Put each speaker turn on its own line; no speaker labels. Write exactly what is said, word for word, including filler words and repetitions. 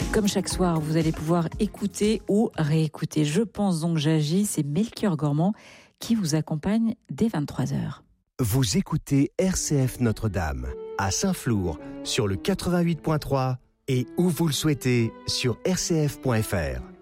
Comme chaque soir, vous allez pouvoir écouter ou réécouter Je pense donc j'agis, c'est Melchior Gormand qui vous accompagne dès vingt-trois heures.
Vous écoutez R C F Notre-Dame à Saint-Flour sur le quatre-vingt-huit point trois et où vous le souhaitez sur r c f point f r.